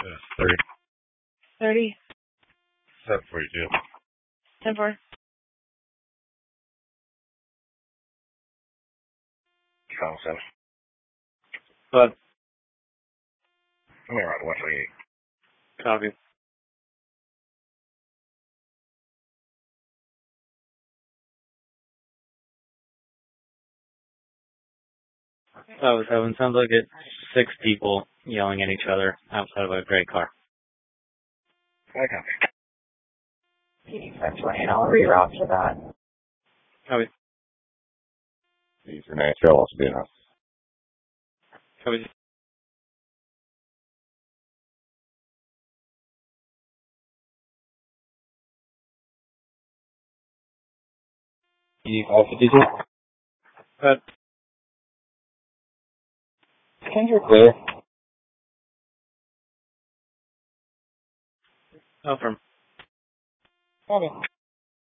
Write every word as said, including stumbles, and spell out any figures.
Uh, thirty. Thirty. Seven forty-two. Ten four. Channel seven. But I'm around one twenty-eight. copy. Oh, seven. Sounds like it's six people yelling at each other outside of a gray car. I copy. That's right. I'll reroute to that. Copy. These are Nashville, also being us. Copy. All fifty-two. But Skins are clear. oh, from Okay.